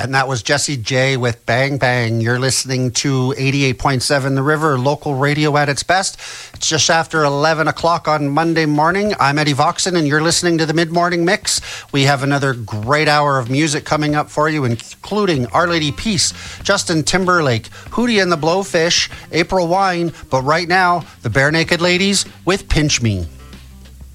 And that was Jesse J with Bang Bang. You're listening to 88.7 The River, local radio at its best. It's just after 11 o'clock on Monday morning. I'm Eddie Voxon, and you're listening to the Mid-Morning Mix. We have another great hour of music coming up for you, including Our Lady Peace, Justin Timberlake, Hootie and the Blowfish, April Wine, but right now, the Bare Naked Ladies with Pinch Me.